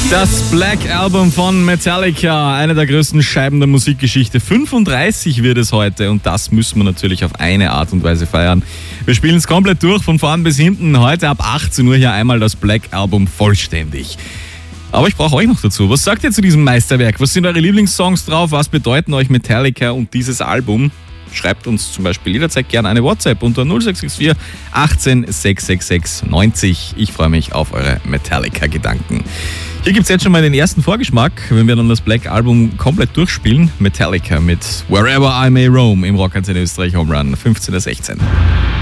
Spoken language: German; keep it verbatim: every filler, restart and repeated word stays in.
Das Black Album von Metallica, eine der größten Scheiben der Musikgeschichte. fünfunddreißig wird es heute und das müssen wir natürlich auf eine Art und Weise feiern. Wir spielen es komplett durch, von vorn bis hinten. Heute ab achtzehn Uhr hier einmal das Black Album vollständig. Aber ich brauche euch noch dazu. Was sagt ihr zu diesem Meisterwerk? Was sind eure Lieblingssongs drauf? Was bedeuten euch Metallica und dieses Album? Schreibt uns zum Beispiel jederzeit gerne eine WhatsApp unter null sechs sechs vier achtzehn sechshundertsechsundsechzig neunzig. Ich freue mich auf eure Metallica-Gedanken. Hier gibt es jetzt schon mal den ersten Vorgeschmack, wenn wir dann das Black Album komplett durchspielen. Metallica mit Wherever I May Roam im Rock eins Österreich Home Run fünfzehn Uhr sechzehn.